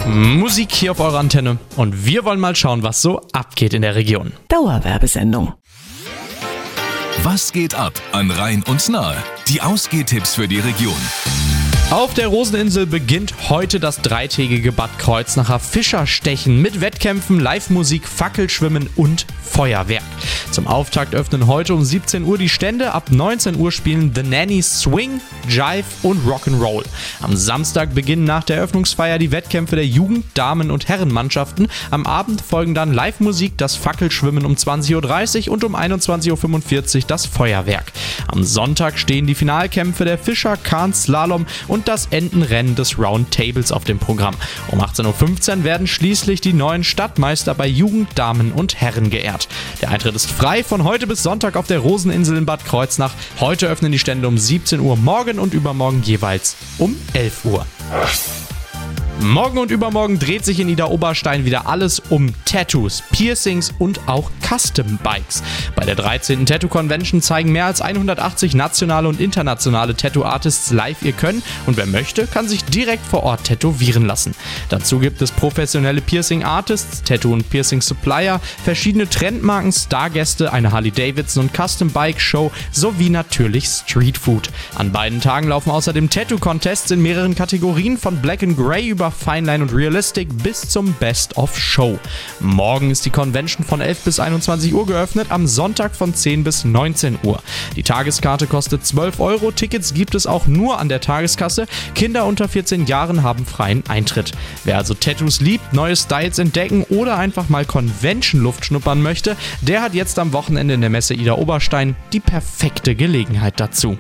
Musik hier auf eurer Antenne und wir wollen mal schauen, was so abgeht in der Region. Dauerwerbesendung. Was geht ab an Rhein und Nahe? Die Ausgehtipps für die Region. Auf der Roseninsel beginnt heute das dreitägige Bad Kreuznacher Fischerstechen mit Wettkämpfen, Live-Musik, Fackelschwimmen und Feuerwerk. Zum Auftakt öffnen heute um 17 Uhr die Stände. Ab 19 Uhr spielen The Nannies Swing, Jive und Rock'n'Roll. Am Samstag beginnen nach der Eröffnungsfeier die Wettkämpfe der Jugend-, Damen- und Herrenmannschaften. Am Abend folgen dann Live-Musik, das Fackelschwimmen um 20.30 Uhr und um 21.45 Uhr das Feuerwerk. Am Sonntag stehen die Finalkämpfe der Fischer, Kahn, Slalom und das Entenrennen des Round Tables auf dem Programm. Um 18.15 Uhr werden schließlich die neuen Stadtmeister bei Jugend, Damen und Herren geehrt. Der Eintritt ist frei von heute bis Sonntag auf der Roseninsel in Bad Kreuznach. Heute öffnen die Stände um 17 Uhr, morgen und übermorgen jeweils um 11 Uhr. Morgen und übermorgen dreht sich in Idar-Oberstein wieder alles um Tattoos, Piercings und auch Custom Bikes. Bei der 13. Tattoo Convention zeigen mehr als 180 nationale und internationale Tattoo-Artists live ihr Können und wer möchte, kann sich direkt vor Ort tätowieren lassen. Dazu gibt es professionelle Piercing-Artists, Tattoo- und Piercing-Supplier, verschiedene Trendmarken, Stargäste, eine Harley-Davidson- und Custom-Bike-Show sowie natürlich Streetfood. An beiden Tagen laufen außerdem Tattoo-Contests in mehreren Kategorien von Black and Grey über Fineline und Realistic bis zum Best of Show. Morgen ist die Convention von 11 bis 21 Uhr geöffnet, am Sonntag von 10 bis 19 Uhr. Die Tageskarte kostet 12 Euro, Tickets gibt es auch nur an der Tageskasse. Kinder unter 14 Jahren haben freien Eintritt. Wer also Tattoos liebt, neue Styles entdecken oder einfach mal Convention-Luft schnuppern möchte, der hat jetzt am Wochenende in der Messe Idar-Oberstein die perfekte Gelegenheit dazu.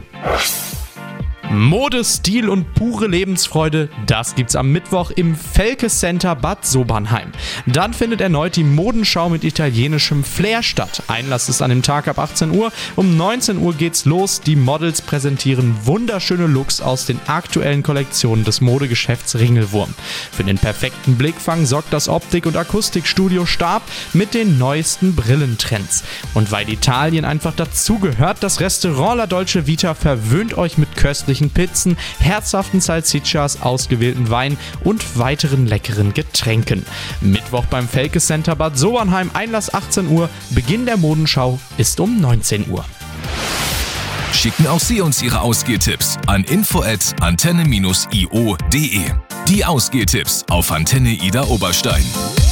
Mode, Stil und pure Lebensfreude, das gibt's am Mittwoch im Felke Center Bad Sobernheim. Dann findet erneut die Modenschau mit italienischem Flair statt. Einlass ist an dem Tag ab 18 Uhr. Um 19 Uhr geht's los. Die Models präsentieren wunderschöne Looks aus den aktuellen Kollektionen des Modegeschäfts Ringelwurm. Für den perfekten Blickfang sorgt das Optik- und Akustikstudio Stab mit den neuesten Brillentrends. Und weil Italien einfach dazugehört, das Restaurant La Dolce Vita verwöhnt euch mit köstlichen Pizzen, herzhaften Salsiccias, ausgewählten Wein und weiteren leckeren Getränken. Mittwoch beim Felke Center Bad Sobernheim, Einlass 18 Uhr, Beginn der Modenschau ist um 19 Uhr. Schicken auch Sie uns Ihre Ausgehtipps an info@antenne-io.de. Die Ausgehtipps auf Antenne Idar-Oberstein.